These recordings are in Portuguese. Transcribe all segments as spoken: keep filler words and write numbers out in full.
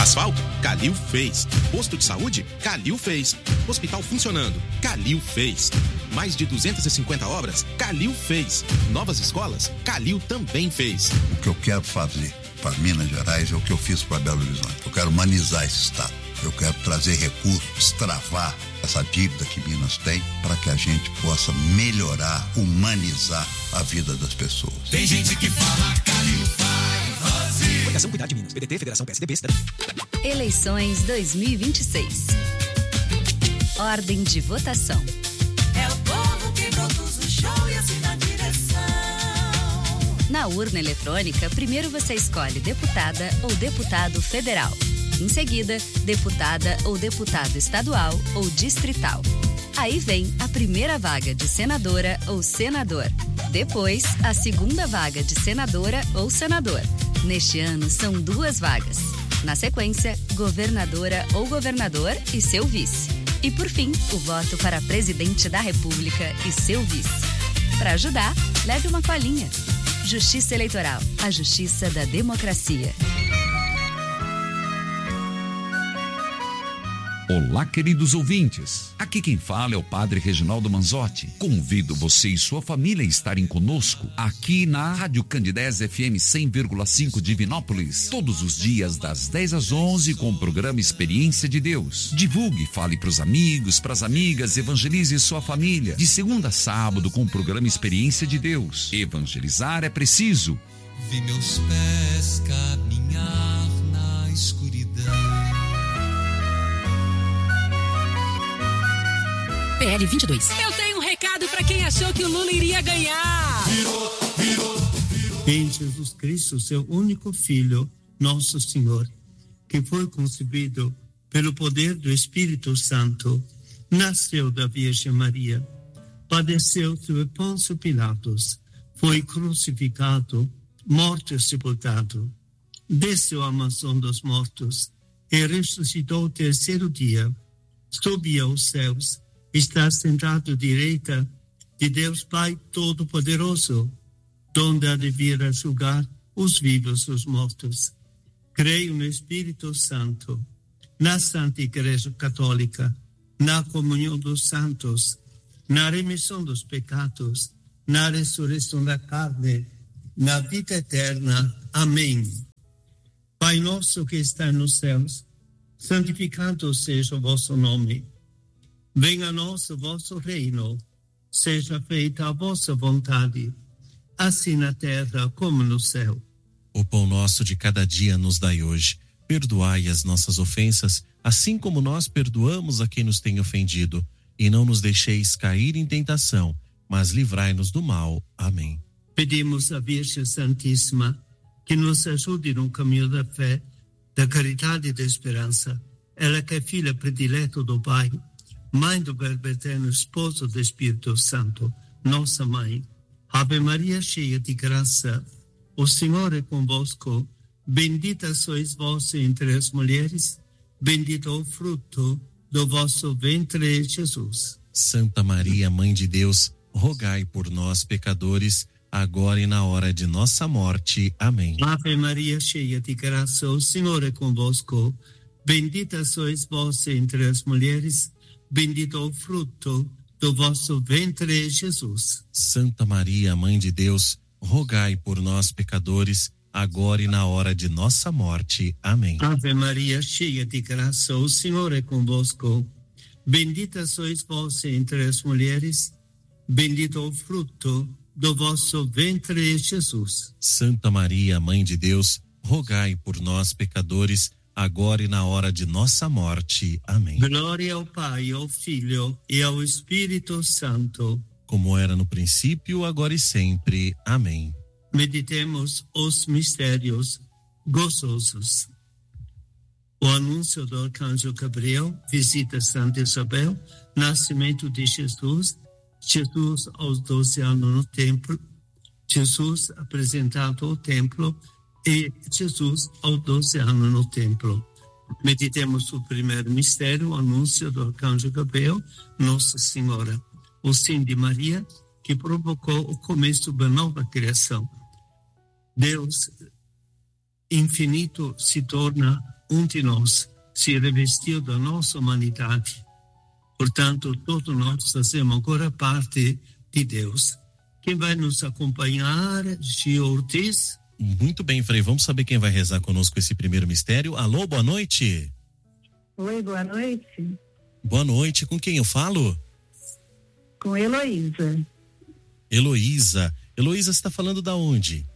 Asfalto? Calil fez. Posto de saúde? Calil fez. Hospital funcionando? Calil fez. Mais de duzentas e cinquenta obras? Calil fez. Novas escolas? Calil também fez. O que eu quero fazer para Minas Gerais é o que eu fiz para Belo Horizonte. Eu quero humanizar esse estado. Eu quero trazer recursos, destravar essa dívida que Minas tem para que a gente possa melhorar, humanizar a vida das pessoas. Tem gente que fala Calil faz. Federação Cuidar de Minas, P D T, Federação P S D B. Eleições dois mil e vinte e seis. Ordem de votação. É o povo que produz o show e assina a direção. Na urna eletrônica, primeiro você escolhe deputada ou deputado federal. Em seguida, deputada ou deputado estadual ou distrital. Aí vem a primeira vaga de senadora ou senador. Depois, a segunda vaga de senadora ou senador. Neste ano, são duas vagas. Na sequência, governadora ou governador e seu vice. E por fim, o voto para presidente da República e seu vice. Para ajudar, leve uma colinha. Justiça Eleitoral, a justiça da democracia. Olá, queridos ouvintes. Aqui quem fala é o Padre Reginaldo Manzotti. Convido você e sua família a estarem conosco aqui na Rádio Candidez F M cem vírgula cinco de Divinópolis, todos os dias das dez às onze com o programa Experiência de Deus. Divulgue, fale para os amigos, para as amigas, evangelize sua família. De segunda a sábado com o programa Experiência de Deus. Evangelizar é preciso. Vi meus pés caminhar na escuridão. P L vinte e dois. Eu tenho um recado para quem achou que o Lula iria ganhar. Virou, virou, virou. Em Jesus Cristo, seu único Filho, nosso Senhor, que foi concebido pelo poder do Espírito Santo, nasceu da Virgem Maria, padeceu sob Pôncio Pilatos, foi crucificado, morto e sepultado, desceu à mansão dos mortos e ressuscitou ao terceiro dia, subiu aos céus, está sentado à direita de Deus Pai Todo-Poderoso, donde há de vir a julgar os vivos e os mortos. Creio no Espírito Santo, na Santa Igreja Católica, na comunhão dos santos, na remissão dos pecados, na ressurreição da carne, na vida eterna. Amém. Pai nosso que está nos céus, santificado seja o vosso nome. Venha a nós o vosso reino, seja feita a vossa vontade, assim na terra como no céu. O pão nosso de cada dia nos dai hoje. Perdoai as nossas ofensas, assim como nós perdoamos a quem nos tem ofendido. E não nos deixeis cair em tentação, mas livrai-nos do mal. Amém. Pedimos à Virgem Santíssima que nos ajude no caminho da fé, da caridade e da esperança. Ela que é filha predileta do Pai, Mãe do Verbo Eterno, Esposo do Espírito Santo, nossa Mãe. Ave Maria, cheia de graça, o Senhor é convosco. Bendita sois vós entre as mulheres, bendito é o fruto do vosso ventre, Jesus. Santa Maria, Mãe de Deus, rogai por nós, pecadores, agora e na hora de nossa morte. Amém. Ave Maria, cheia de graça, o Senhor é convosco. Bendita sois vós entre as mulheres, bendito é o fruto do vosso ventre, Jesus. Santa Maria, Mãe de Deus, rogai por nós, pecadores, agora e na hora de nossa morte. Amém. Ave Maria, cheia de graça, o Senhor é convosco. Bendita sois vós entre as mulheres, bendito é o fruto do vosso ventre, Jesus. Santa Maria, Mãe de Deus, rogai por nós, pecadores, agora e na hora de nossa morte. Amém. Glória ao Pai, ao Filho e ao Espírito Santo. Como era no princípio, agora e sempre. Amém. Meditemos os mistérios gozosos. O anúncio do arcanjo Gabriel, visita Santa Isabel, nascimento de Jesus, Jesus aos doze anos no templo, Jesus apresentado ao templo e Jesus aos doze anos no templo. Meditemos o primeiro mistério, o anúncio do arcanjo Gabriel, Nossa Senhora, o sim de Maria, que provocou o começo da nova criação. Deus infinito se torna um de nós se revestiu da nossa humanidade. Portanto, todos nós fazemos agora parte de Deus. Quem vai nos acompanhar, Gio Ortiz? Muito bem, Frei. Vamos saber quem vai rezar conosco esse primeiro mistério. Alô, boa noite. Oi, boa noite. Boa noite. Com quem eu falo? Com Heloísa. Heloísa. Heloísa, você está falando da onde?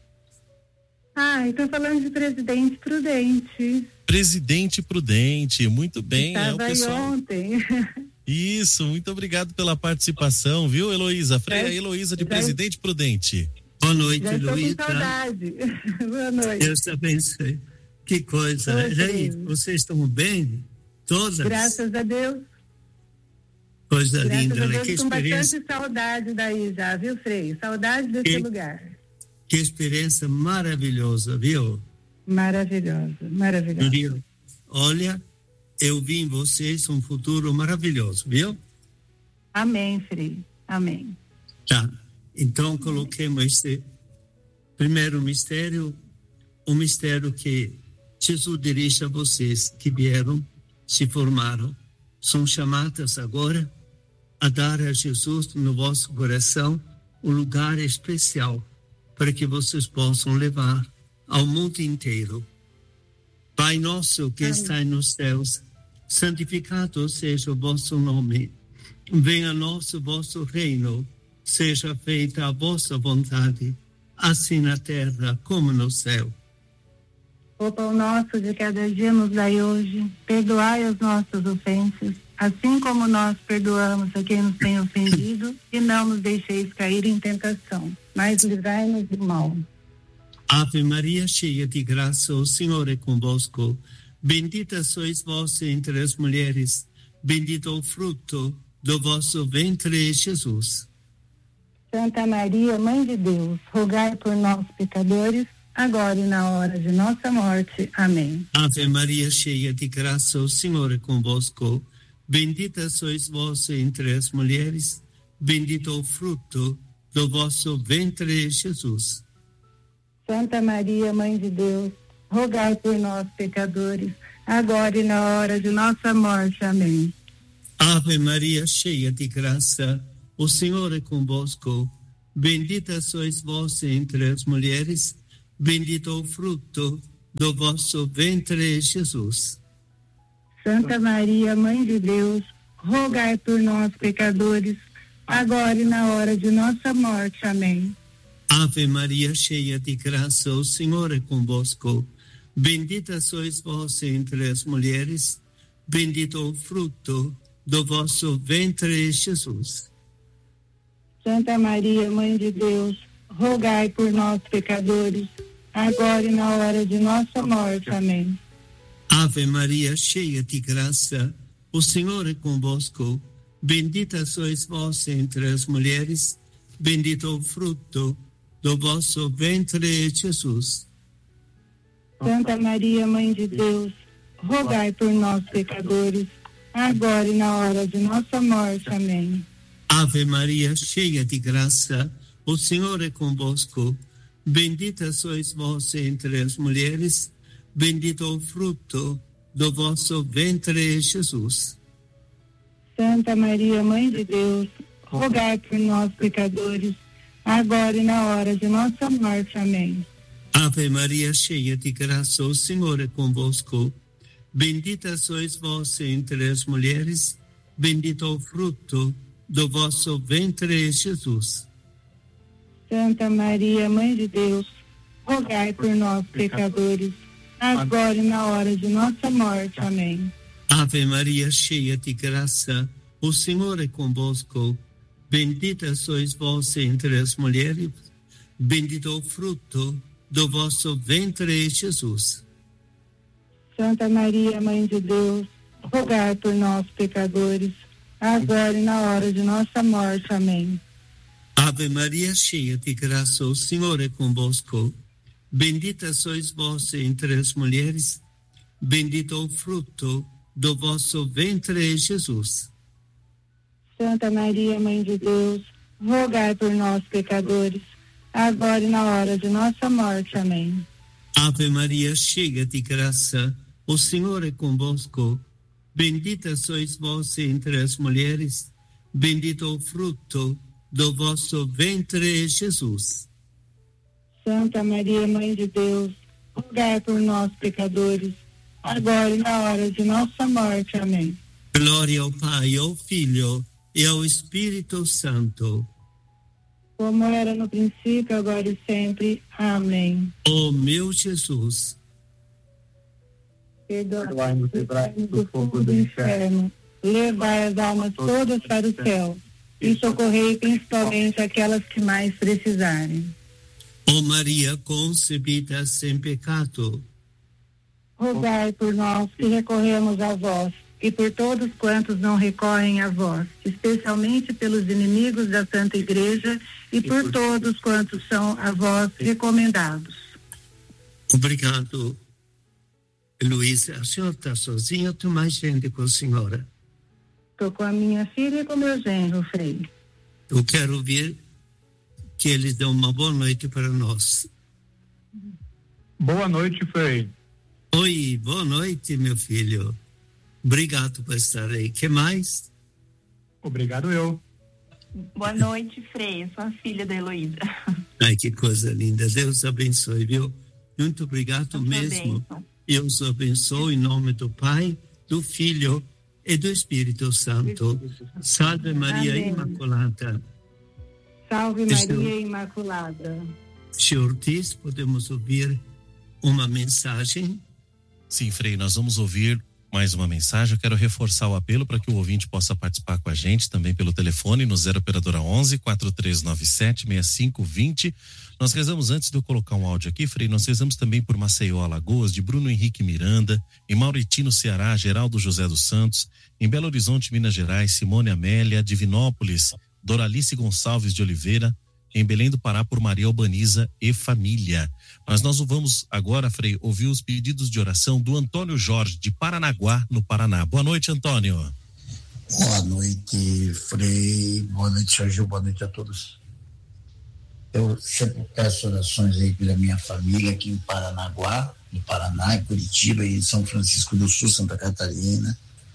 Ah, estou falando de Presidente Prudente. Presidente Prudente, muito bem. Estava é o pessoal... aí ontem. Isso, muito obrigado pela participação, viu, Heloísa? Frei, a Heloísa de Presidente Prudente. Boa noite, Já estou Heloísa. com saudade. Boa noite. Deus te abençoe. Que coisa. Oi, E aí, vocês estão bem? Todas? Graças a Deus. Coisa Graças linda, a né? Deus, Que com experiência. bastante saudade daí já, viu, Frei? Saudade desse Que- lugar. Que experiência maravilhosa, viu? Maravilhosa, maravilhosa. Viu? Olha, eu vi em vocês um futuro maravilhoso, viu? Amém, Frei. Amém. Tá. Então, coloquemos esse primeiro mistério, um mistério que Jesus dirige a vocês que vieram, se formaram, são chamadas agora a dar a Jesus no vosso coração um lugar especial para que vocês possam levar ao mundo inteiro. Pai nosso que está nos céus, santificado seja o vosso nome. Venha a nós o vosso reino, seja feita a vossa vontade, assim na terra como no céu. O pão nosso de cada dia nos dai hoje, perdoai as nossas ofensas, assim como nós perdoamos a quem nos tem ofendido, e não nos deixeis cair em tentação, mas livrai-nos do mal. Ave Maria, cheia de graça, o Senhor é convosco. Bendita sois vós entre as mulheres, bendito o fruto do vosso ventre, Jesus. Santa Maria, Mãe de Deus, rogai por nós, pecadores, agora e na hora de nossa morte. Amém. Ave Maria, cheia de graça, o Senhor é convosco. Bendita sois vós entre as mulheres, bendito o fruto do vosso ventre, Jesus. Santa Maria, Mãe de Deus, rogai por nós, pecadores, agora e na hora de nossa morte. Amém. Ave Maria, cheia de graça, o Senhor é convosco. Bendita sois vós entre as mulheres, bendito o fruto do vosso ventre, Jesus. Santa Maria, Mãe de Deus, rogai por nós, pecadores, agora e na hora de nossa morte. Amém. Ave Maria, cheia de graça, o Senhor é convosco. Bendita sois vós entre as mulheres, bendito o fruto do vosso ventre, Jesus. Santa Maria, Mãe de Deus, rogai por nós, pecadores, agora e na hora de nossa morte. Amém. Ave Maria, cheia de graça, o Senhor é convosco. Bendita sois vós entre as mulheres, bendito o fruto do vosso ventre, Jesus. Santa Maria, Mãe de Deus, rogai por nós, pecadores, agora e na hora de nossa morte. Amém. Ave Maria, cheia de graça, o Senhor é convosco. Bendita sois vós entre as mulheres, bendito o fruto do vosso ventre, Jesus. Santa Maria, Mãe de Deus, rogai por nós, pecadores, agora e na hora de nossa morte. Amém. Ave Maria, cheia de graça, o Senhor é convosco. Bendita sois vós entre as mulheres, bendito o fruto do vosso ventre, Jesus. Santa Maria, Mãe de Deus, rogai por nós, pecadores, agora e na hora de nossa morte. Amém. Ave Maria, cheia de graça, o Senhor é convosco. Bendita sois vós entre as mulheres, bendito o fruto do vosso ventre, Jesus. Santa Maria, Mãe de Deus, rogai por nós, pecadores, agora e na hora de nossa morte. Amém. Ave Maria, cheia de graça, o Senhor é convosco. Bendita sois vós entre as mulheres, bendito o fruto do vosso ventre, Jesus. Santa Maria, Mãe de Deus, rogai por nós, pecadores, agora e na hora de nossa morte. Amém. Ave Maria, cheia de graça, o Senhor é convosco. Bendita sois vós entre as mulheres, bendito o fruto do vosso ventre, Jesus. Santa Maria, Mãe de Deus, rogai por nós, pecadores, agora e na hora de nossa morte. Amém. Glória ao Pai, ao Filho e ao Espírito Santo. Como era no princípio, agora e sempre. Amém. Ó meu Jesus, perdoai-nos do fogo do inferno, levai as almas todas para o céu e socorrei principalmente aquelas que mais precisarem. ó Maria concebida sem pecado, rogai por nós que recorremos a vós e por todos quantos não recorrem a vós, especialmente pelos inimigos da Santa Igreja e por todos quantos são a vós recomendados. Obrigado. Luísa, a senhora está sozinha ou tem mais gente com a senhora? Estou com a minha filha e com meu genro, Frei. Eu quero ouvir que eles dão uma boa noite para nós. Boa noite, Frei. Oi, boa noite, meu filho. Obrigado por estar aí. Que mais? Obrigado eu. Boa noite, Frei. Eu sou a filha da Heloísa. Ai, que coisa linda. Deus abençoe, viu? Muito obrigado mesmo. Deus abençoe em nome do Pai, do Filho e do Espírito Santo. Salve Maria Amém. Imaculada. Salve Este- Maria Imaculada. Senhor Ortiz, podemos ouvir uma mensagem? Sim, Frei, nós vamos ouvir mais uma mensagem. Eu quero reforçar o apelo para que o ouvinte possa participar com a gente também pelo telefone no zero operadora onze, quatro três nove sete, seis cinco dois zero. Nós rezamos, antes de eu colocar um áudio aqui, Frei, nós rezamos também por Maceió, Alagoas, de Bruno Henrique Miranda, em Mauritino, Ceará, Geraldo José dos Santos, em Belo Horizonte, Minas Gerais, Simone Amélia, Divinópolis, Doralice Gonçalves de Oliveira, em Belém do Pará, por Maria Albaniza e família. Mas nós vamos agora, Frei, ouvir os pedidos de oração do Antônio Jorge, de Paranaguá, no Paraná. Boa noite, Antônio. Boa noite, Frei. Boa noite, Sérgio. Boa noite a todos. Eu sempre peço orações aí pela minha família aqui em Paranaguá, no Paraná, em Curitiba e em São Francisco do Sul, Santa Catarina.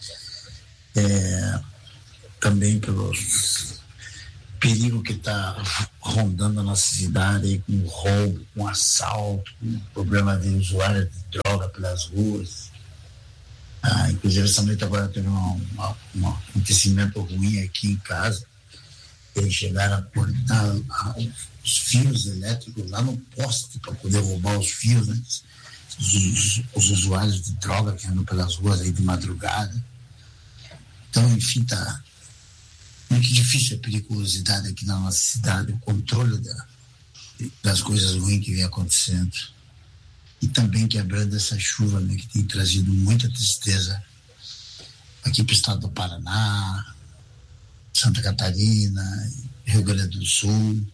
É, também pelos perigo que está rondando a nossa cidade aí, com roubo, com assalto, com problema de usuário de droga pelas ruas. Ah, inclusive essa noite agora teve um, uma, um acontecimento ruim aqui em casa. Eles chegaram a cortar ah, os fios elétricos lá no poste para poder roubar os fios, né? Os, os, os usuários de droga que andam pelas ruas aí de madrugada. Então, enfim, tá muito difícil a periculosidade aqui na nossa cidade, o controle da, das coisas ruins que vem acontecendo. E também quebrando essa chuva, né, que tem trazido muita tristeza aqui para o estado do Paraná, Santa Catarina, Rio Grande do Sul.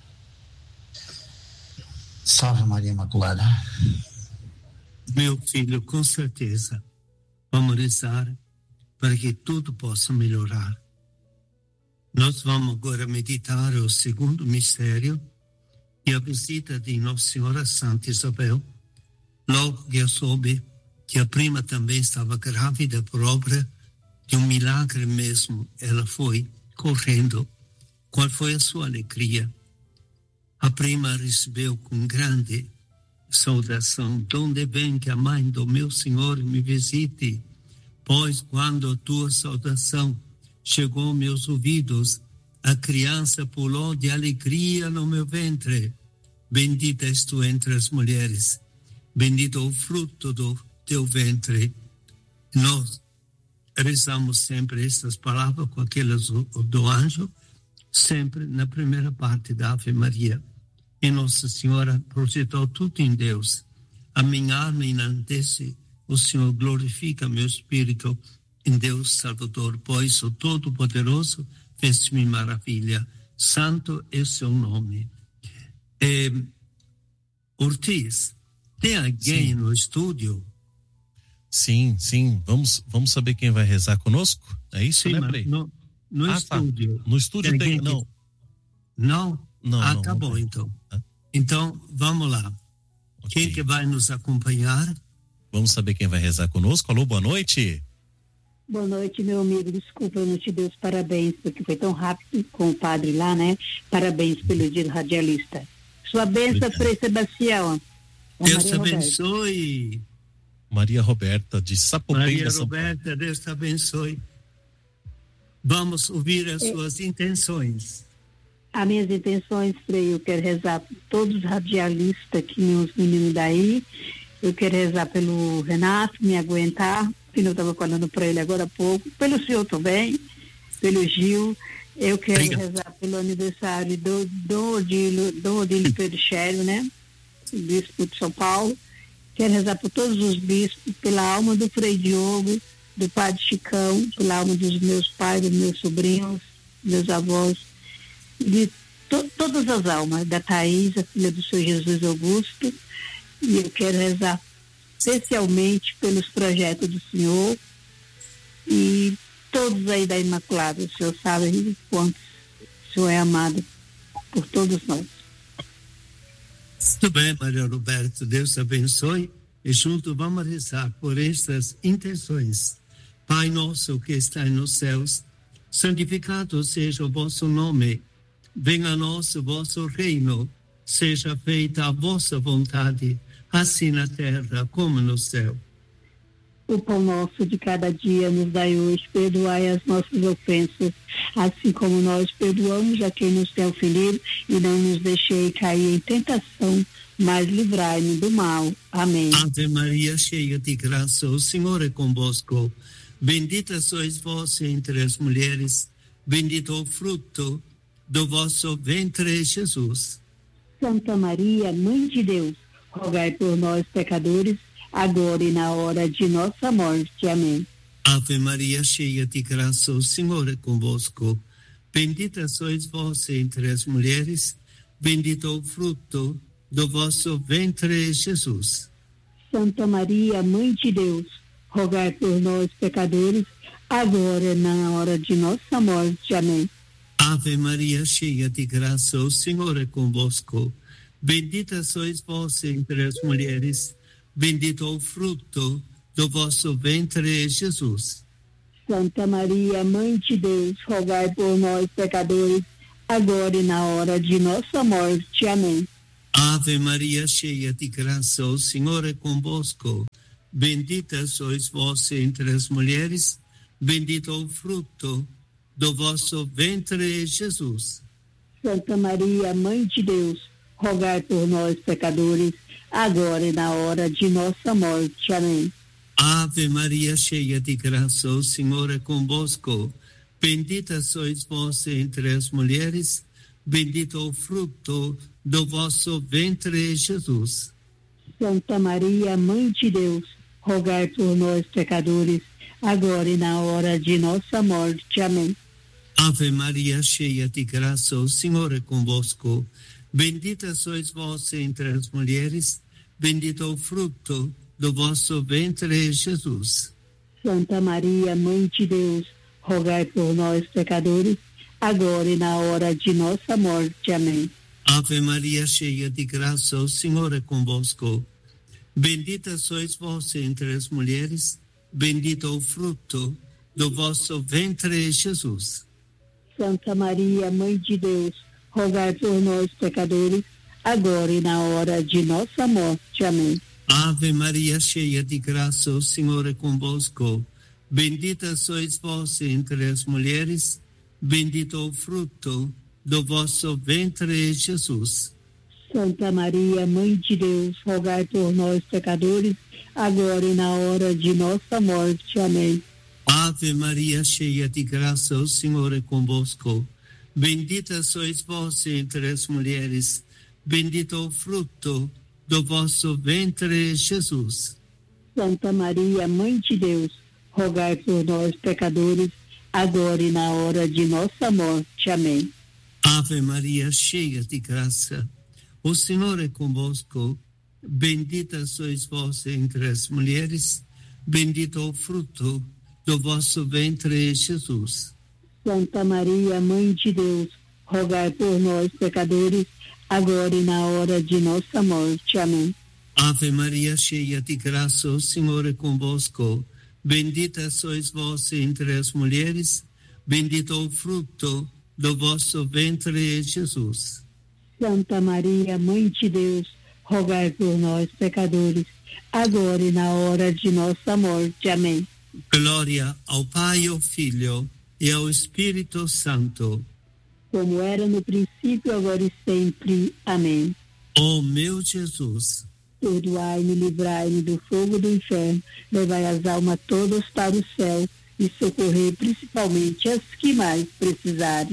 Salve Maria Imaculada. Meu filho, com certeza, vamos rezar para que tudo possa melhorar. Nós vamos agora meditar o segundo mistério e a visita de Nossa Senhora Santa Isabel. Logo que eu soube que a prima também estava grávida por obra de um milagre mesmo, ela foi correndo. Qual foi a sua alegria? A prima recebeu com grande saudação: donde vem que a mãe do meu Senhor me visite? Pois quando a tua saudação chegou aos meus ouvidos, a criança pulou de alegria no meu ventre. Bendita és tu entre as mulheres, bendito o fruto do teu ventre. Nós rezamos sempre estas palavras com aquelas do anjo, sempre na primeira parte da Ave Maria. E Nossa Senhora projetou tudo em Deus. A minha alma enaltece o Senhor, glorifica meu espírito em Deus Salvador, pois o Todo-Poderoso fez-me maravilha. Santo é o seu nome. É, Ortiz, tem alguém sim. no estúdio? Sim, sim. Vamos, vamos saber quem vai rezar conosco? É isso, sim, né, Frei? No, no ah, estúdio. Tá. No estúdio tem, tem não. Que... Não? Não. Ah, não, tá não bom, tem. então. Ah? Então, vamos lá. Okay. Quem que vai nos acompanhar? Vamos saber quem vai rezar conosco. Alô, boa noite. Boa noite, meu amigo. Desculpa, eu não te dei os parabéns, porque foi tão rápido com o padre lá, né? Parabéns pelo dia do radialista. Sua bênção, Frei Sebastião. Deus te abençoe. Maria Roberta, de Sapopemba, Maria São Paulo. Roberta, Deus te abençoe. Vamos ouvir as é. suas intenções. As minhas intenções, Frei, eu quero rezar por todos os radialistas, que meus meninos daí. Eu quero rezar pelo Renato, me aguentar, que eu estava falando para ele agora há pouco, pelo senhor também, pelo Gil. Eu quero Obrigado. rezar pelo aniversário do, do Odílio, do Odílio Perichelli, né? Bispo de São Paulo. Quero rezar por todos os bispos, pela alma do Frei Diogo, do Padre Chicão, pela alma dos meus pais, dos meus sobrinhos, meus avós, de to, todas as almas, da Thaís, a filha do Senhor Jesus Augusto. E eu quero rezar especialmente pelos projetos do Senhor e todos aí da Imaculada. O Senhor sabe quanto o Senhor é amado por todos nós. Muito bem, Maria Roberta, Deus te abençoe. E junto vamos rezar por estas intenções. Pai nosso que está nos céus, santificado seja o vosso nome. Venha a nós o vosso reino. Seja feita a vossa vontade, assim na terra como no céu. O pão nosso de cada dia nos dai hoje, perdoai as nossas ofensas, assim como nós perdoamos a quem nos tem ofendido, e não nos deixei cair em tentação, mas livrai-nos do mal. Amém. Ave Maria, cheia de graça, o Senhor é convosco. Bendita sois vós entre as mulheres, bendito o fruto do vosso ventre, Jesus. Santa Maria, Mãe de Deus, rogai por nós, pecadores, agora e na hora de nossa morte. Amém. Ave Maria, cheia de graça, o Senhor é convosco. Bendita sois vós entre as mulheres, bendito o fruto do vosso ventre, Jesus. Santa Maria, Mãe de Deus, rogai por nós, pecadores, agora e na hora de nossa morte. Amém. Ave Maria, cheia de graça, o Senhor é convosco. Bendita sois vós entre as mulheres, bendito o fruto do vosso ventre, Jesus. Santa Maria, Mãe de Deus, rogai por nós, pecadores, agora e na hora de nossa morte. Amém. Ave Maria, cheia de graça, o Senhor é convosco. Bendita sois vós entre as mulheres, bendito o fruto do vosso ventre, Jesus. Santa Maria, Mãe de Deus, rogai por nós, pecadores, agora e na hora de nossa morte. Amém. Ave Maria, cheia de graça, o Senhor é convosco. Bendita sois vós entre as mulheres, bendito o fruto do vosso ventre, Jesus. Santa Maria, Mãe de Deus, rogai por nós, pecadores, agora e na hora de nossa morte. Amém. Ave Maria, cheia de graça, o Senhor é convosco. Bendita sois vós entre as mulheres, bendito o fruto do vosso ventre, Jesus. Santa Maria, Mãe de Deus, rogai por nós, pecadores, agora e na hora de nossa morte. Amém. Ave Maria, cheia de graça, o Senhor é convosco. Bendita sois vós entre as mulheres, bendito o fruto do vosso ventre, Jesus. Santa Maria, Mãe de Deus, rogai por nós, pecadores, agora e na hora de nossa morte. Amém. Ave Maria, cheia de graça, o Senhor é convosco. Bendita sois vós entre as mulheres, bendito o fruto do vosso ventre, Jesus. Santa Maria, Mãe de Deus, rogai por nós, pecadores, agora e na hora de nossa morte. Amém. Ave Maria, cheia de graça, o Senhor é convosco. Bendita sois vós entre as mulheres, bendito o fruto do vosso ventre, Jesus. Santa Maria, Mãe de Deus, rogai por nós, pecadores, agora e na hora de nossa morte. Amém. Ave Maria, cheia de graça, o Senhor é convosco. Bendita sois vós entre as mulheres, bendito o fruto do vosso ventre, Jesus. Santa Maria, Mãe de Deus, rogai por nós, pecadores, agora e na hora de nossa morte. Amém. Ave Maria, cheia de graça, o Senhor é convosco. Bendita sois vós entre as mulheres, bendito o fruto do vosso ventre, Jesus. Santa Maria, Mãe de Deus, rogai por nós, pecadores, agora e na hora de nossa morte. Amém. Glória ao Pai, ao Filho e ao Espírito Santo. Como era no princípio, agora e sempre. Amém. Ó meu Jesus, perdoai-me, livrai-me do fogo do inferno, levai as almas todas para o céu e socorrei principalmente as que mais precisarem.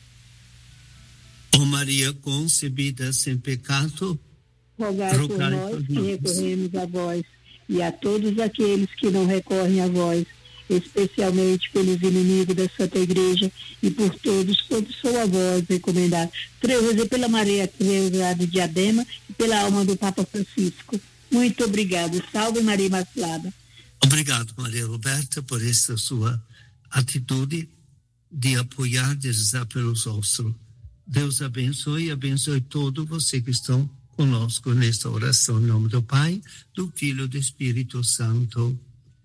ó Maria concebida sem pecado, rogai por nós que recorremos a vós e a todos aqueles que não recorrem a vós, especialmente pelos inimigos da Santa Igreja e por todos quantos sou a vós recomendar. Rezei pela Maria Teresa de Diadema e pela alma do Papa Francisco. Muito obrigado. Salve Maria Imaculada. Obrigado, Maria Roberta, por essa sua atitude de apoiar, de rezar pelos outros. Deus abençoe e abençoe todos vocês que estão conosco nesta oração, em nome do Pai, do Filho e do Espírito Santo.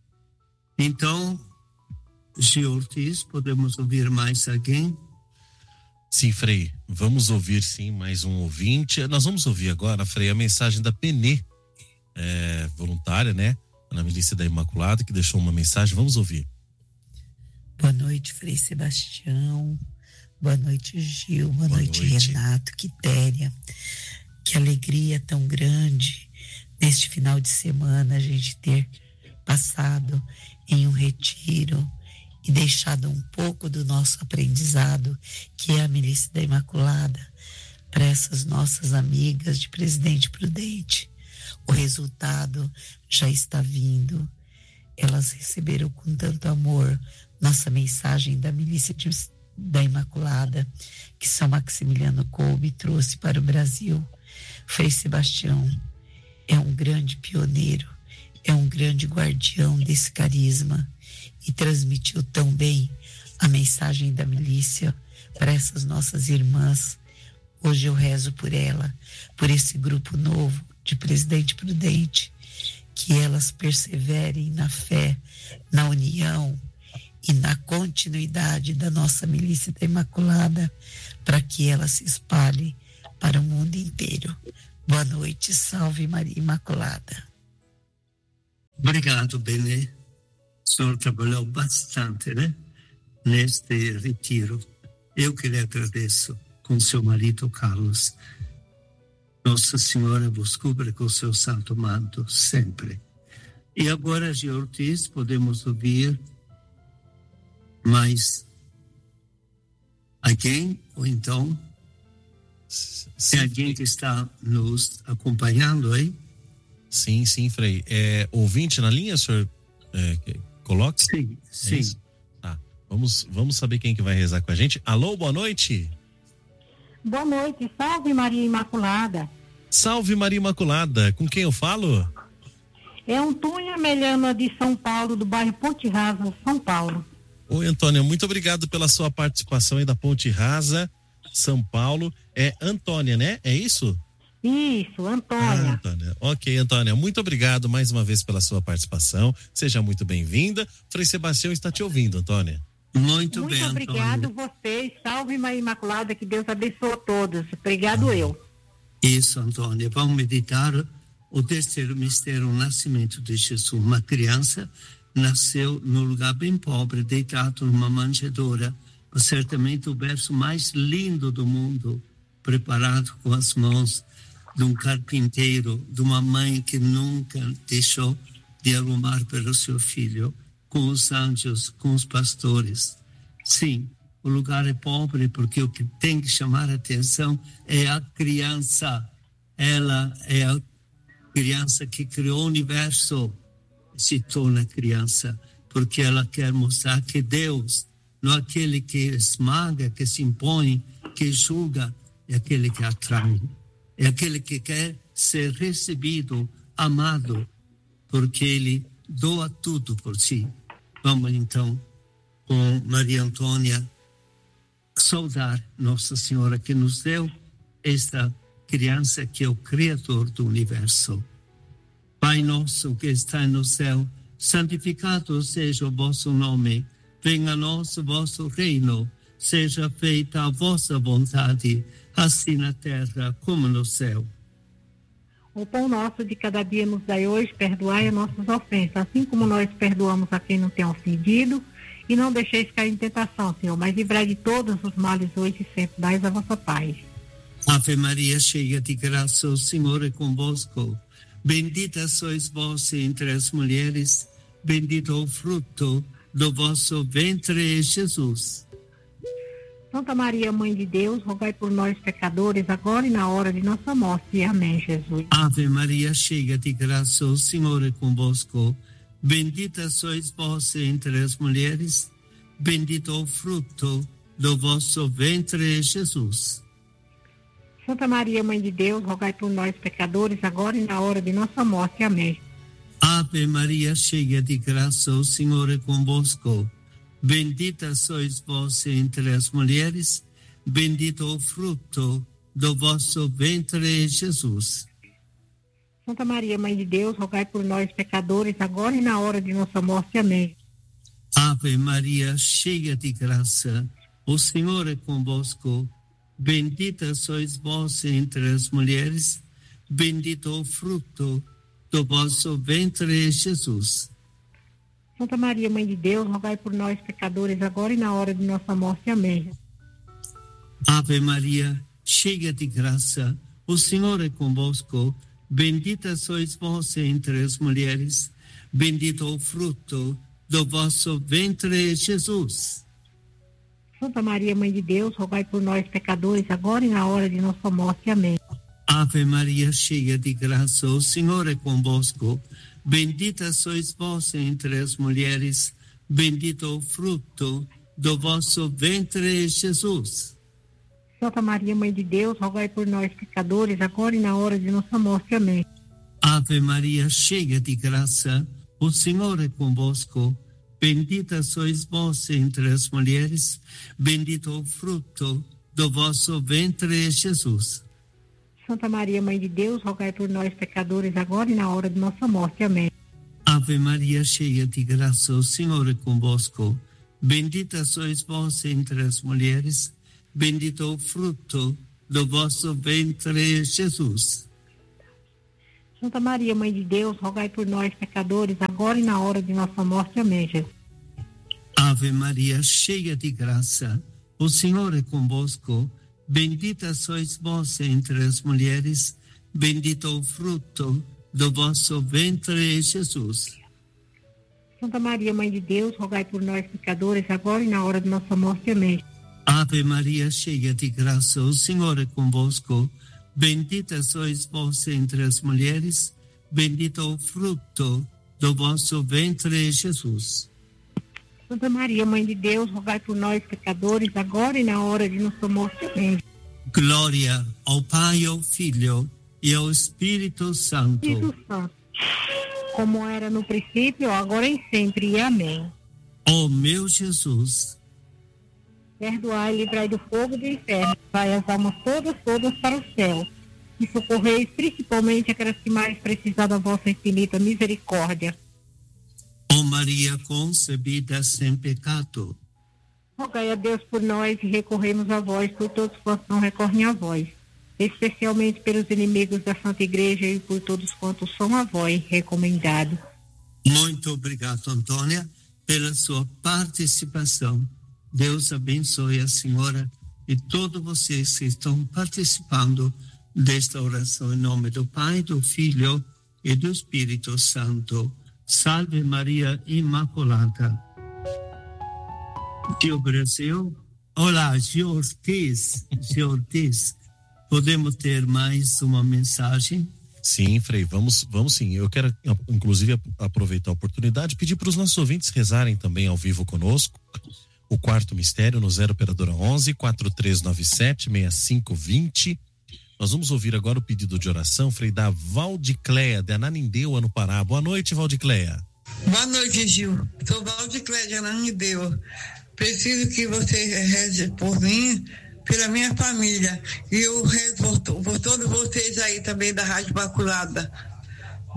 Então, Gil Ortiz, podemos ouvir mais alguém? Sim, Frei, vamos ouvir sim mais um ouvinte. Nós vamos ouvir agora, Frei, a mensagem da Penê, é, voluntária, né? Na Milícia da Imaculada, que deixou uma mensagem. Vamos ouvir. Boa noite, Frei Sebastião. Boa noite, Gil. Boa, Boa noite, noite, Renato, Quitéria. Que alegria tão grande neste final de semana a gente ter passado em um retiro e deixado um pouco do nosso aprendizado, que é a Milícia da Imaculada, para essas nossas amigas de Presidente Prudente. O resultado já está vindo. Elas receberam com tanto amor nossa mensagem da Milícia de, da Imaculada, que São Maximiliano Kolbe trouxe para o Brasil. Frei Sebastião é um grande pioneiro, é um grande guardião desse carisma e transmitiu tão bem a mensagem da milícia para essas nossas irmãs. Hoje eu rezo por ela, por esse grupo novo de Presidente Prudente, que elas perseverem na fé, na união e na continuidade da nossa Milícia da Imaculada, para que ela se espalhe para o mundo inteiro. Boa noite, salve Maria Imaculada. Obrigado, Benê. O senhor trabalhou bastante, né? Neste retiro. Eu que lhe agradeço com seu marido Carlos. Nossa Senhora vos cubra com seu santo manto, sempre. E agora, Gil Ortiz, podemos ouvir mais alguém, ou então tem alguém que está nos acompanhando aí? Sim, sim, Frei. É, ouvinte na linha, senhor? É, coloque? Sim, sim. É tá. Vamos, vamos saber quem que vai rezar com a gente. Alô, boa noite. Boa noite, salve Maria Imaculada. Salve Maria Imaculada. Com quem eu falo? É Antônia Melhama de São Paulo, do bairro Ponte Rasa, São Paulo. Oi, Antônia, muito obrigado pela sua participação aí da Ponte Rasa, São Paulo. É Antônia, né? É isso? Isso, Antônia. Ah, Antônia. Ok, Antônia, muito obrigado mais uma vez pela sua participação. Seja muito bem-vinda. Frei Sebastião está te ouvindo, Antônia. Muito, muito bem, Muito obrigado Antônia. vocês. Salve Maria Imaculada, que Deus abençoe a todos. Obrigado eu. Isso, Antônia. Vamos meditar o terceiro mistério, o nascimento de Jesus. Uma criança nasceu num lugar bem pobre, deitado numa manjedoura. Certamente o berço mais lindo do mundo, preparado com as mãos de um carpinteiro, de uma mãe que nunca deixou de arrumar pelo seu filho, com os anjos, com os pastores. Sim, o lugar é pobre porque o que tem que chamar a atenção é a criança. Ela é a criança que criou o universo, se torna criança, porque ela quer mostrar que Deus, não é aquele que esmaga, que se impõe, que julga, é aquele que atrai. É aquele que quer ser recebido, amado, porque ele doa tudo por si. Vamos então, com Maria Antônia, saudar Nossa Senhora que nos deu esta criança que é o Criador do universo. Pai nosso que está no céu, santificado seja o vosso nome. Venha a nós o vosso reino. Seja feita a vossa vontade, assim na terra como no céu. O pão nosso de cada dia nos dai hoje, perdoai as nossas ofensas, assim como nós perdoamos a quem não tem ofendido. E não deixeis cair em tentação, Senhor, mas livrai de todos os males hoje e sempre. Dai a vossa paz. Ave Maria, cheia de graça, o Senhor é convosco. Bendita sois vós entre as mulheres, bendito o fruto do vosso ventre, Jesus. Santa Maria, Mãe de Deus, rogai por nós, pecadores, agora e na hora de nossa morte. Amém, Jesus. Ave Maria, cheia de graça, o Senhor é convosco. Bendita sois vós entre as mulheres, bendito o fruto do vosso ventre, Jesus. Santa Maria, Mãe de Deus, rogai por nós, pecadores, agora e na hora de nossa morte. Amém. Ave Maria, cheia de graça, o Senhor é convosco. Bendita sois vós entre as mulheres, bendito o fruto do vosso ventre, Jesus. Santa Maria, Mãe de Deus, rogai por nós, pecadores, agora e na hora de nossa morte. Amém. Ave Maria, cheia de graça, o Senhor é convosco. Bendita sois vós entre as mulheres, bendito o fruto do vosso ventre, Jesus. Santa Maria, Mãe de Deus, rogai por nós, pecadores, agora e na hora de nossa morte. Amém. Ave Maria, cheia de graça, o Senhor é convosco. Bendita sois vós entre as mulheres, bendito o fruto do vosso ventre, Jesus. Santa Maria, Mãe de Deus, rogai por nós, pecadores, agora e na hora de nossa morte. Amém. Ave Maria, cheia de graça, o Senhor é convosco. Bendita sois vós entre as mulheres, bendito o fruto do vosso ventre, Jesus. Santa Maria, Mãe de Deus, rogai por nós, pecadores, agora e na hora de nossa morte. Amém. Ave Maria, cheia de graça, o Senhor é convosco. Bendita sois vós entre as mulheres, bendito o fruto do vosso ventre, Jesus. Santa Maria, Mãe de Deus, rogai por nós, pecadores, agora e na hora de nossa morte. Amém. Ave Maria, cheia de graça, o Senhor é convosco. Bendita sois vós entre as mulheres, bendito o fruto do vosso ventre, Jesus. Santa Maria, Mãe de Deus, rogai por nós, pecadores, agora e na hora de nossa morte. Amém, Jesus. Ave Maria, cheia de graça, o Senhor é convosco. Bendita sois vós entre as mulheres, bendito o fruto do vosso ventre, Jesus. Santa Maria, Mãe de Deus, rogai por nós, pecadores, agora e na hora de nossa morte. Amém. Ave Maria, cheia de graça, o Senhor é convosco. Bendita sois vós entre as mulheres, bendito o fruto do vosso ventre, Jesus. Santa Maria, Mãe de Deus, rogai por nós, pecadores, agora e na hora de nossa morte. Amém. Glória ao Pai, ao Filho e ao Espírito Santo. Espírito Santo, como era no princípio, agora e sempre. Amém. Ó meu Jesus, perdoai e livrai do fogo do inferno, vai as almas todas, todas para o céu, e socorreis principalmente aquelas que mais precisam da vossa infinita misericórdia. Ó Maria concebida sem pecado, rogai a Deus por nós e recorremos a vós, por todos quantos não recorrem a vós, especialmente pelos inimigos da Santa Igreja e por todos quantos são a vós recomendados. Muito obrigado, Antônia, pela sua participação. Deus abençoe a senhora e todos vocês que estão participando desta oração em nome do Pai, do Filho e do Espírito Santo. Salve Maria Imaculada. Tio Brasil. Olá, Gil Ortiz. Gil Ortiz. Podemos ter mais uma mensagem? Sim, Frei, vamos, vamos sim. Eu quero, inclusive, aproveitar a oportunidade e pedir para os nossos ouvintes rezarem também ao vivo conosco. O quarto mistério no zero operadora onze, quatro três nove sete, seis cinco dois zero. Nós vamos ouvir agora o pedido de oração, Frei, da Valdicléia, de Ananindeua, no Pará. Boa noite, Valdicléia. Boa noite, Gil. Sou Valdicléia de Ananindeua. Preciso que você reze por mim, pela minha família. E eu rezo por, por todos vocês aí também da Rádio Imaculada.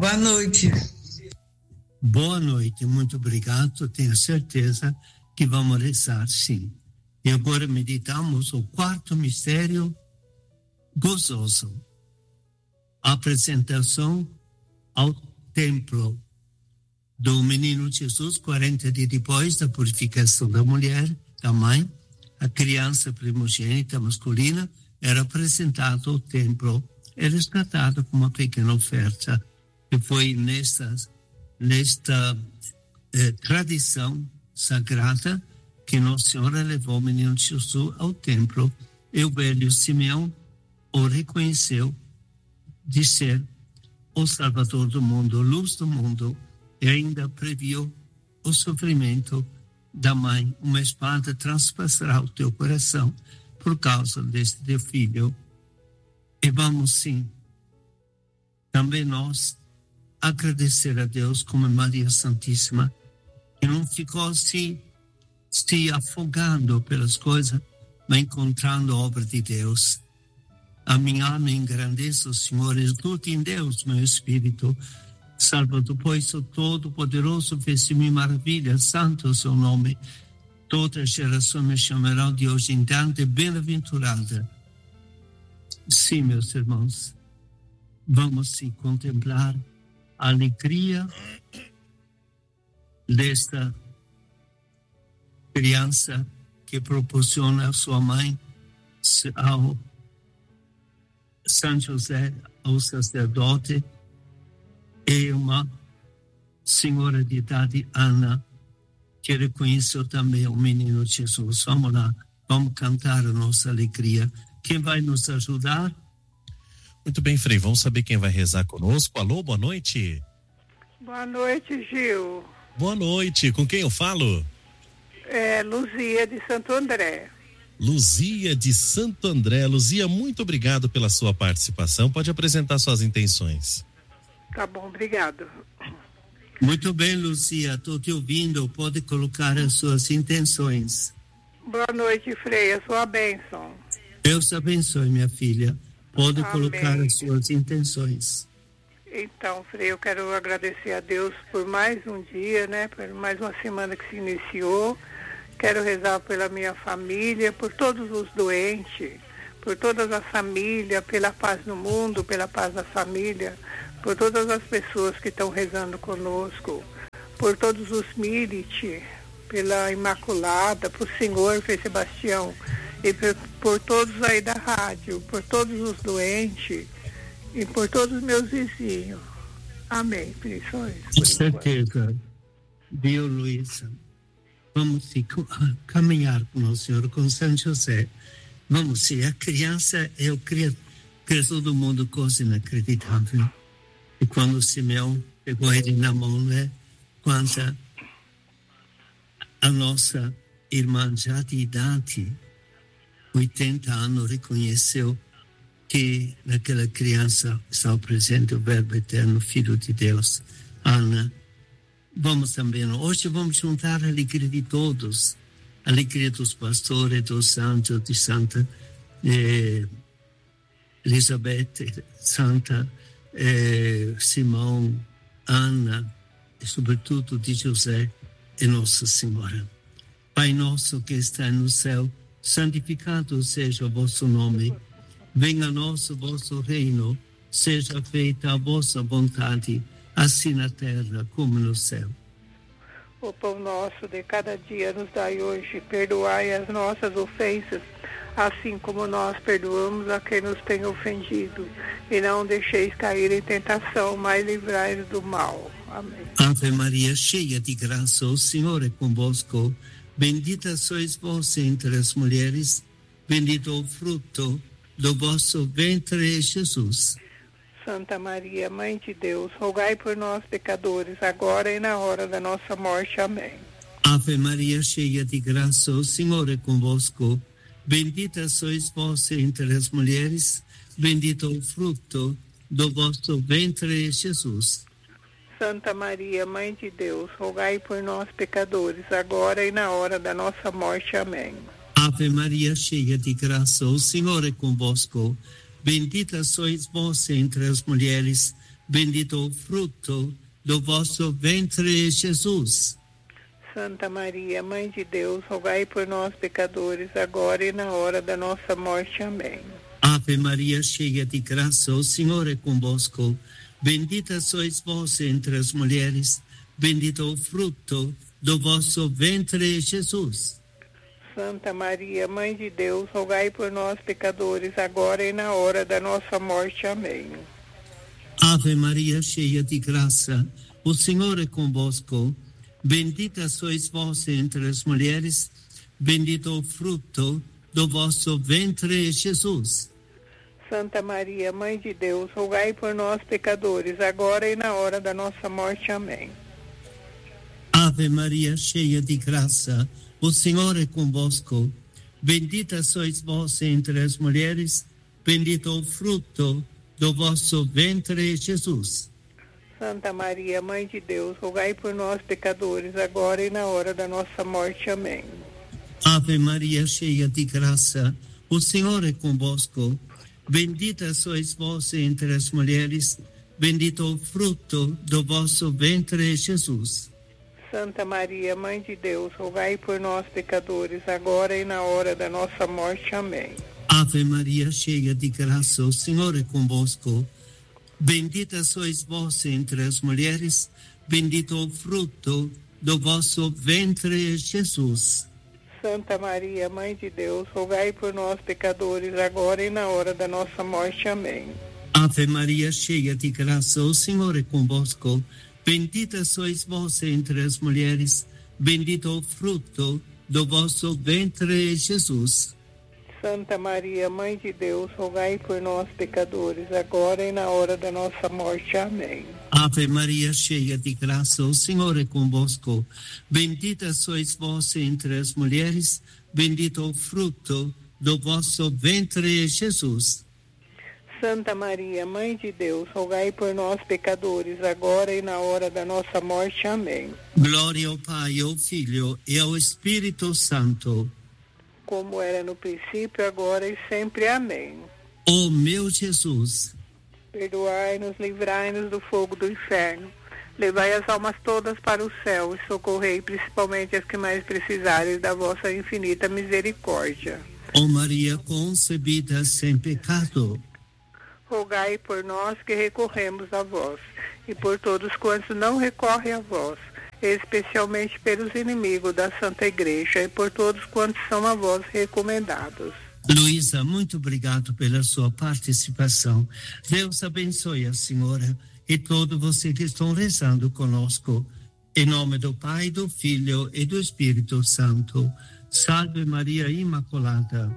Boa noite. Boa noite, muito obrigado. Tenho certeza que vamos rezar, sim. E agora meditamos o quarto mistério gozoso. A apresentação ao templo do menino Jesus, quarenta dias depois da purificação da mulher, da mãe, a criança primogênita masculina era apresentada ao templo e resgatada com uma pequena oferta. E foi nesta, nesta eh, tradição sagrada que Nossa Senhora levou o menino Jesus ao templo e o velho Simeão o reconheceu de ser o Salvador do mundo, a luz do mundo, e ainda previu o sofrimento da mãe. Uma espada transpassará o teu coração por causa deste teu filho. E vamos sim, também nós, agradecer a Deus como Maria Santíssima, que não ficou se, se afogando pelas coisas, mas encontrando a obra de Deus. A minha alma engrandeça o Senhor, exulte em Deus meu espírito. Salvador, pois o Todo-Poderoso fez-me maravilha, santo é o seu nome. Toda geração me chamará de hoje em diante bem-aventurada. Sim, meus irmãos, vamos sim contemplar a alegria desta criança que proporciona a sua mãe ao São José, ao sacerdote, e uma senhora de idade, Ana, que reconheceu também o menino Jesus. Vamos lá, vamos cantar a nossa alegria. Quem vai nos ajudar? Muito bem, Frei, vamos saber quem vai rezar conosco. Alô, boa noite. Boa noite, Gil. Boa noite, com quem eu falo? É Luzia de Santo André. Luzia de Santo André. Luzia, muito obrigado pela sua participação. Pode apresentar suas intenções. Tá bom, obrigado. Muito bem, Luzia, estou te ouvindo. Pode colocar as suas intenções. Boa noite, Frei, a sua bênção. Deus abençoe, minha filha. Pode Amém. Colocar as suas intenções. Então, Frei, eu quero agradecer a Deus por mais um dia, né? Por mais uma semana que se iniciou. Quero rezar pela minha família, por todos os doentes, por todas as famílias, pela paz no mundo, pela paz da família, por todas as pessoas que estão rezando conosco, por todos os milites, pela Imaculada, por o Senhor, Frei Sebastião, e por, por todos aí da rádio, por todos os doentes e por todos os meus vizinhos. Amém. Com certeza. Viu, Luísa? Vamos sim, caminhar com o Senhor, com São José. Vamos sim, a criança é o criador do mundo, coisa inacreditável. E quando o Simeão pegou ele na mão, né? Quando a, a nossa irmã já de idade, oitenta anos, reconheceu que naquela criança estava presente o Verbo Eterno, Filho de Deus, Ana. Vamos também, hoje vamos juntar a alegria de todos, a alegria dos pastores, dos santos, de Santa eh, Elizabeth, Santa eh, Simão, Ana, e sobretudo de José e Nossa Senhora. Pai nosso que está no céu, santificado seja o vosso nome. Venha a nós o vosso reino, seja feita a vossa vontade, assim na terra como no céu. O pão nosso de cada dia nos dai hoje, perdoai as nossas ofensas, assim como nós perdoamos a quem nos tem ofendido. E não deixeis cair em tentação, mas livrai-nos do mal. Amém. Ave Maria, cheia de graça, o Senhor é convosco. Bendita sois vós entre as mulheres, bendito o fruto do vosso ventre, Jesus. Santa Maria, Mãe de Deus, rogai por nós, pecadores, agora e na hora da nossa morte. Amém. Ave Maria, cheia de graça, o Senhor é convosco. Bendita sois vós entre as mulheres, bendito o fruto do vosso ventre, Jesus. Santa Maria, Mãe de Deus, rogai por nós, pecadores, agora e na hora da nossa morte. Amém. Ave Maria, cheia de graça, o Senhor é convosco. Bendita sois vós entre as mulheres, bendito o fruto do vosso ventre, Jesus. Santa Maria, Mãe de Deus, rogai por nós, pecadores, agora e na hora da nossa morte. Amém. Ave Maria, cheia de graça, o Senhor é convosco. Bendita sois vós entre as mulheres, bendito o fruto do vosso ventre, Jesus. Santa Maria, Mãe de Deus, rogai por nós, pecadores, agora e na hora da nossa morte. Amém. Ave Maria, cheia de graça, o Senhor é convosco. Bendita sois vós entre as mulheres, bendito o fruto do vosso ventre, Jesus. Santa Maria, Mãe de Deus, rogai por nós, pecadores, agora e na hora da nossa morte. Amém. Ave Maria, cheia de graça, o Senhor é convosco. Bendita sois vós entre as mulheres, bendito o fruto do vosso ventre, Jesus. Santa Maria, Mãe de Deus, rogai por nós, pecadores, agora e na hora da nossa morte. Amém. Ave Maria, cheia de graça, o Senhor é convosco. Bendita sois vós entre as mulheres, bendito o fruto do vosso ventre, Jesus. Santa Maria, Mãe de Deus, rogai por nós, pecadores, agora e na hora da nossa morte. Amém. Ave Maria, cheia de graça, o Senhor é convosco. Bendita sois vós entre as mulheres, bendito o fruto do vosso ventre, Jesus. Santa Maria, Mãe de Deus, rogai por nós, pecadores, agora e na hora da nossa morte. Amém. Ave Maria, cheia de graça, o Senhor é convosco. Bendita sois vós entre as mulheres, bendito o fruto do vosso ventre, Jesus. Santa Maria, Mãe de Deus, rogai por nós, pecadores, agora e na hora da nossa morte. Amém. Ave Maria, cheia de graça, o Senhor é convosco. Bendita sois vós entre as mulheres, bendito o fruto do vosso ventre, Jesus. Santa Maria, Mãe de Deus, rogai por nós, pecadores, agora e na hora da nossa morte. Amém. Glória ao Pai, ao Filho e ao Espírito Santo. Como era no princípio, agora e sempre. Amém. Ó meu Jesus, perdoai-nos, livrai-nos do fogo do inferno, levai as almas todas para o céu e socorrei principalmente as que mais precisarem da vossa infinita misericórdia. ó Maria concebida sem pecado, rogai por nós que recorremos a vós, e por todos quantos não recorrem a vós, especialmente pelos inimigos da Santa Igreja, e por todos quantos são a vós recomendados. Luísa, muito obrigado pela sua participação. Deus abençoe a senhora e todos vocês que estão rezando conosco. Em nome do Pai, do Filho e do Espírito Santo. Salve Maria Imaculada.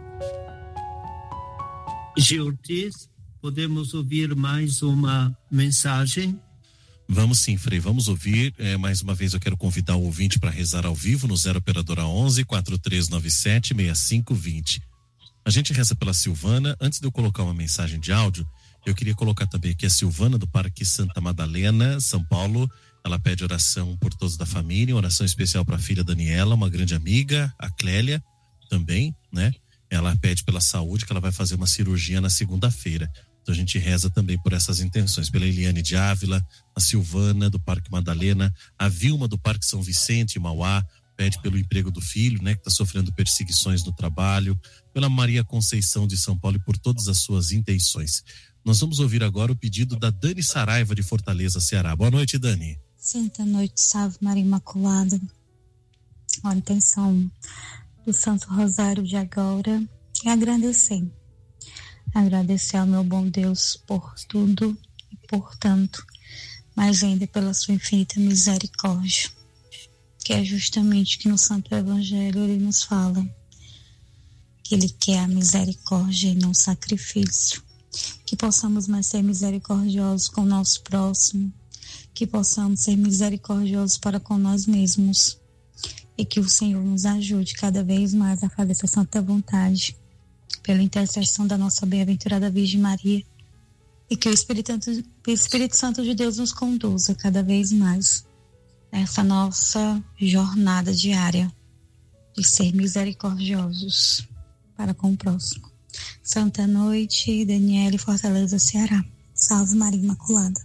Gil Ortiz, podemos ouvir mais uma mensagem? Vamos sim, Frei, vamos ouvir. É, mais uma vez eu quero convidar o ouvinte para rezar ao vivo no zero operadora onze, quatro três nove sete, seis cinco dois zero. A gente reza pela Silvana. Antes de eu colocar uma mensagem de áudio, eu queria colocar também aqui a Silvana do Parque Santa Madalena, São Paulo. Ela pede oração por todos da família, oração especial para a filha Daniela, uma grande amiga, a Clélia também, né? Ela pede pela saúde, que ela vai fazer uma cirurgia na segunda-feira. Então a gente reza também por essas intenções, pela Eliane de Ávila, a Silvana do Parque Madalena, a Vilma do Parque São Vicente, Mauá, pede pelo emprego do filho, né, que está sofrendo perseguições no trabalho, pela Maria Conceição de São Paulo e por todas as suas intenções. Nós vamos ouvir agora o pedido da Dani Saraiva de Fortaleza, Ceará. Boa noite, Dani. Santa noite, salve Maria Imaculada. A intenção do Santo Rosário de agora é agradecer. Agradecer ao meu bom Deus por tudo e por tanto, mas ainda pela sua infinita misericórdia, que é justamente que no Santo Evangelho ele nos fala que ele quer a misericórdia e não sacrifício, que possamos mais ser misericordiosos com o nosso próximo, que possamos ser misericordiosos para com nós mesmos e que o Senhor nos ajude cada vez mais a fazer essa santa vontade, pela intercessão da nossa bem-aventurada Virgem Maria, e que o Espírito Santo, o Espírito Santo de Deus nos conduza cada vez mais nessa nossa jornada diária de ser misericordiosos para com o próximo. Santa noite, Daniele, Fortaleza, Ceará. Salve Maria Imaculada.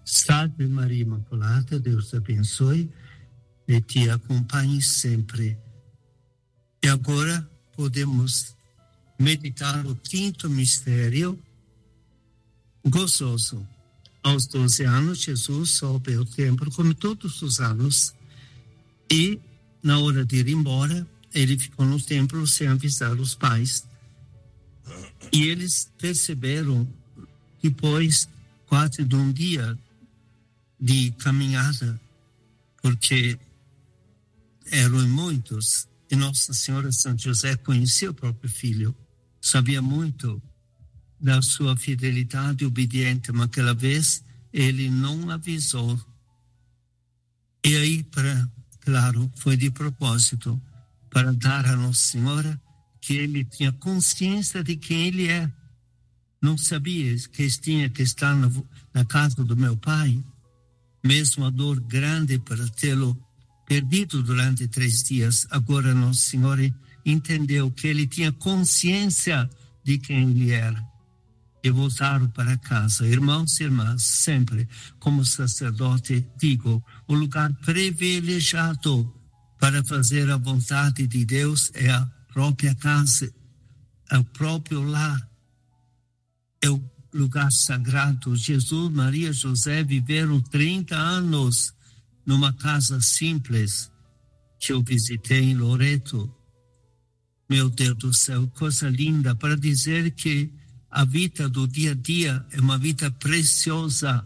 Salve Maria Imaculada, Deus te abençoe e te acompanhe sempre. E agora podemos meditar o quinto mistério gozoso. Aos doze anos, Jesus sobe ao templo, como todos os anos, e na hora de ir embora, ele ficou no templo sem avisar os pais. E eles perceberam, depois quase de um dia de caminhada, porque eram muitos, e Nossa Senhora São José conhecia o próprio filho, sabia muito da sua fidelidade obediente, mas aquela vez ele não avisou. E aí, para, claro, foi de propósito, para dar a Nossa Senhora que ele tinha consciência de quem ele é. Não sabia que tinha que estar na, na casa do meu pai, mesmo a dor grande para tê-lo perdido durante três dias. Agora Nossa Senhora entendeu que ele tinha consciência de quem ele era e voltaram para casa. Irmãos e irmãs, sempre, como sacerdote, digo, o lugar privilegiado para fazer a vontade de Deus é a própria casa, é o próprio lar, é o lugar sagrado. Jesus, Maria, José viveram trinta anos numa casa simples que eu visitei em Loreto. Meu Deus do céu, coisa linda, para dizer que a vida do dia a dia é uma vida preciosa.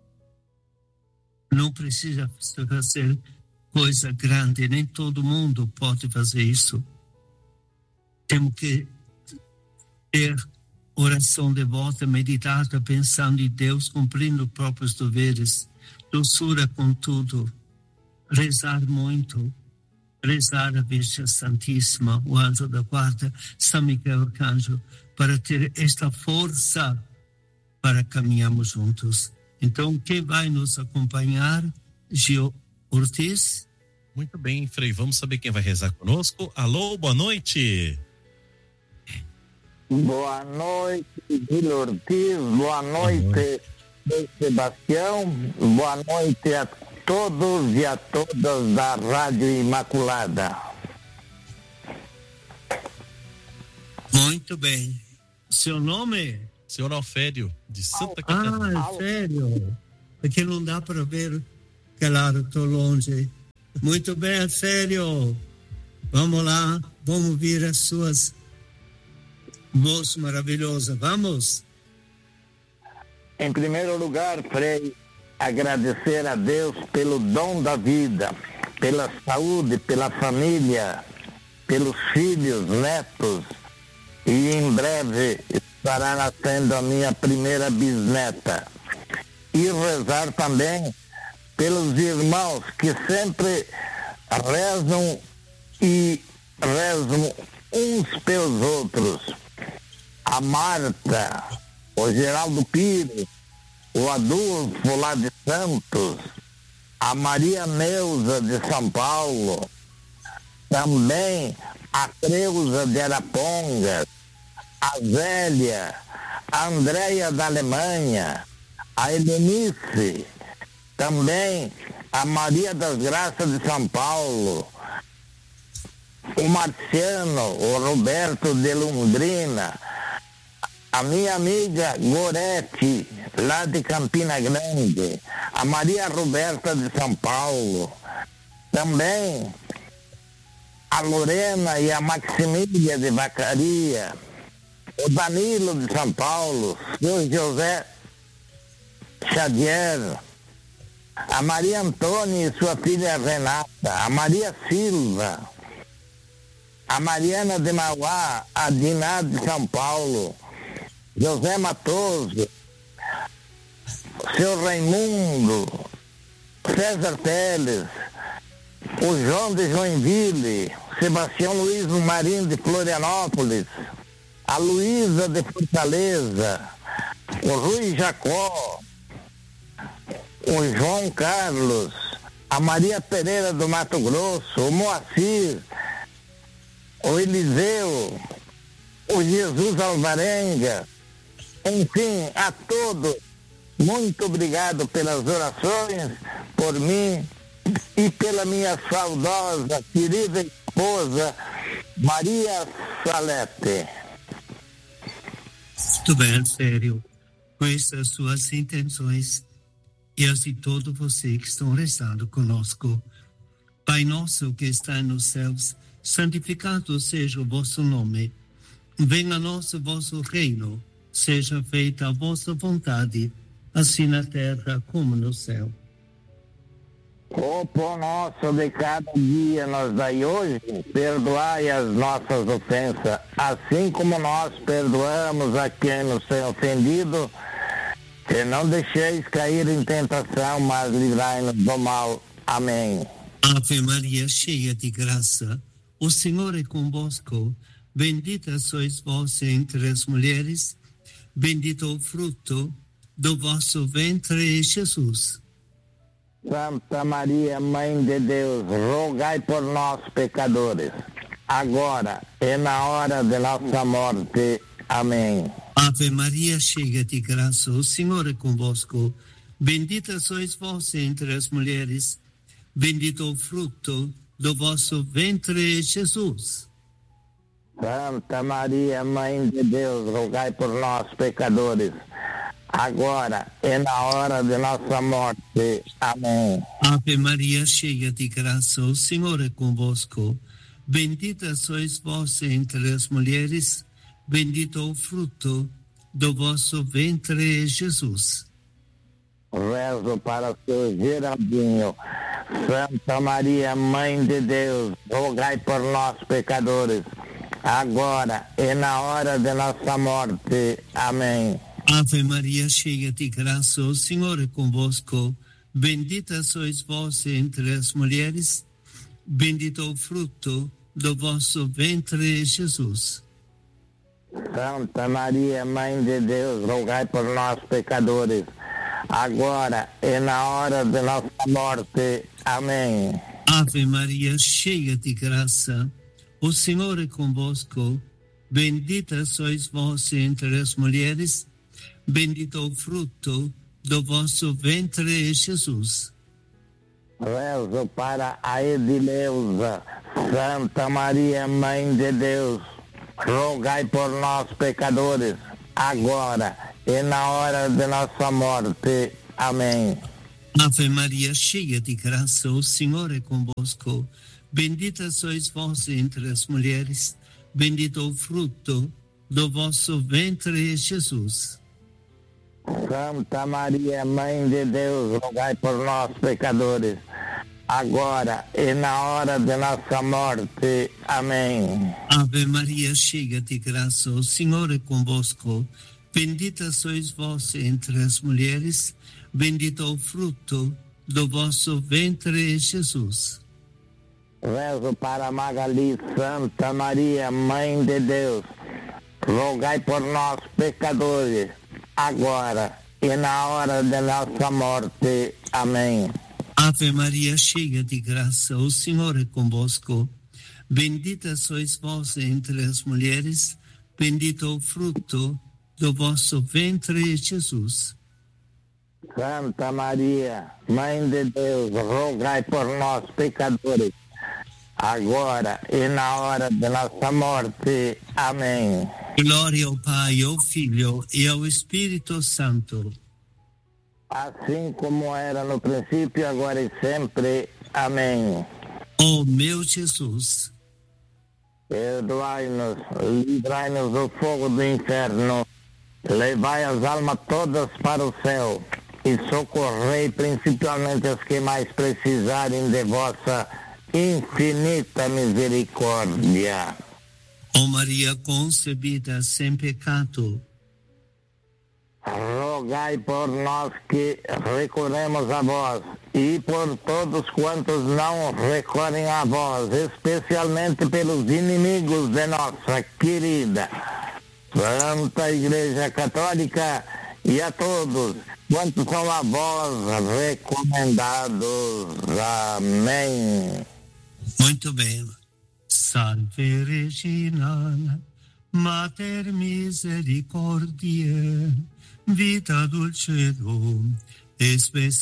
Não precisa fazer coisa grande, nem todo mundo pode fazer isso. Temos que ter oração devota, meditada, pensando em Deus, cumprindo próprios deveres, doçura com tudo, rezar muito, rezar a Virgem Santíssima, o anjo da guarda, São Miguel Arcanjo, para ter esta força para caminharmos juntos. Então, quem vai nos acompanhar? Gil Ortiz. Muito bem, Frei, vamos saber quem vai rezar conosco. Alô, boa noite. Boa noite, Gil Ortiz, boa noite, Frei Sebastião, boa noite a todos e a todas da Rádio Imaculada. Muito bem. Seu nome? Senhor Alfério, de Santa Catarina. Ah, Alfério. Porque não dá para ver, claro, estou longe. Muito bem, Alfério. Vamos lá, vamos ouvir as suas voz maravilhosa. Vamos? Em primeiro lugar, Frei, agradecer a Deus pelo dom da vida, pela saúde, pela família, pelos filhos, netos, e em breve estará nascendo a minha primeira bisneta. E rezar também pelos irmãos que sempre rezam e rezam uns pelos outros. A Marta, o Geraldo Pires, o Adolfo lá de Santos, a Maria Neuza de São Paulo, também a Creuza de Arapongas, a Zélia, a Andréia da Alemanha, a Helenice, também a Maria das Graças de São Paulo, o Marciano, o Roberto de Londrina, a minha amiga Gorete, lá de Campina Grande, a Maria Roberta de São Paulo, também a Lorena e a Maximília de Vacaria, o Danilo de São Paulo, o José Xavier, a Maria Antônia e sua filha Renata, a Maria Silva, a Mariana de Mauá, a Diná de São Paulo, José Matoso, o seu Raimundo, César Teles, o João de Joinville, Sebastião Luiz Marinho de Florianópolis, a Luísa de Fortaleza, o Rui Jacó, o João Carlos, a Maria Pereira do Mato Grosso, o Moacir, o Eliseu, o Jesus Alvarenga, enfim, a todos Muito obrigado pelas orações, por mim e pela minha saudosa, querida esposa, Maria Salete. Muito bem, sério. Com essas suas intenções e as de todos vocês que estão rezando conosco. Pai nosso que está nos céus, santificado seja o vosso nome. Venha a nós o vosso reino. Seja feita a vossa vontade, assim na terra como no céu. O pão nosso de cada dia nos dai hoje, perdoai as nossas ofensas, assim como nós perdoamos a quem nos tem ofendido, e não deixeis cair em tentação, mas livrai-nos do mal. Amém. Ave Maria, cheia de graça, o Senhor é convosco. Bendita sois vós entre as mulheres, bendito o fruto do vosso ventre, Jesus. Santa Maria, Mãe de Deus, rogai por nós, pecadores, agora e na hora de nossa morte. Amém. Ave Maria, cheia de graça, o Senhor é convosco. Bendita sois vós entre as mulheres, bendito o fruto do vosso ventre, Jesus. Santa Maria, Mãe de Deus, rogai por nós, pecadores, agora e na hora de nossa morte. Amém. Ave Maria, cheia de graça, o Senhor é convosco. Bendita sois vós entre as mulheres, bendito o fruto do vosso ventre, Jesus. Rezo para o seu Geraldinho. Santa Maria, Mãe de Deus, rogai por nós, pecadores, agora e na hora de nossa morte. Amém. Ave Maria, cheia de graça, o Senhor é convosco. Bendita sois vós entre as mulheres, bendito o fruto do vosso ventre, Jesus. Santa Maria, Mãe de Deus, rogai por nós, pecadores, agora e na hora de nossa morte. Amém. Ave Maria, cheia de graça, o Senhor é convosco. Bendita sois vós entre as mulheres, bendito o fruto do vosso ventre, Jesus. Rezo para a Edileuza. Santa Maria, Mãe de Deus, rogai por nós, pecadores, agora e na hora de nossa morte. Amém. Ave Maria, cheia de graça, o Senhor é convosco. Bendita sois vós entre as mulheres, bendito o fruto do vosso ventre, Jesus. Santa Maria, Mãe de Deus, rogai por nós, pecadores, agora e na hora de nossa morte. Amém. Ave Maria, cheia de graça, o Senhor é convosco. Bendita sois vós entre as mulheres, bendito o fruto do vosso ventre, Jesus. Rezo para Magali. Santa Maria, Mãe de Deus, rogai por nós, pecadores, agora e na hora de nossa morte. Amém. Ave Maria, cheia de graça, o Senhor é convosco. Bendita sois vós entre as mulheres, bendito o fruto do vosso ventre, Jesus. Santa Maria, Mãe de Deus, rogai por nós, pecadores, agora e na hora de nossa morte. Amém. Glória ao Pai, ao Filho e ao Espírito Santo. Assim como era no princípio, agora e sempre. Amém. Ó meu Jesus, perdoai-nos, livrai-nos do fogo do inferno, levai as almas todas para o céu e socorrei principalmente as que mais precisarem de vossa infinita misericórdia. ó Maria concebida sem pecado, rogai por nós que recorremos a vós e por todos quantos não recorrem a vós, especialmente pelos inimigos de nossa querida Santa Igreja Católica e a todos quantos são a vós recomendados. Amém. Muito bem. Salve Regina, Mater Misericordiae, vita dulcedo, especial